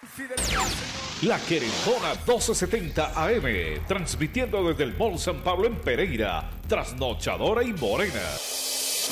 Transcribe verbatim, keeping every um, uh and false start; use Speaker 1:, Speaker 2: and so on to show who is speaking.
Speaker 1: La Querendona doce setenta A M, transmitiendo desde el Mall San Pablo en Pereira, Trasnochadora y Morena.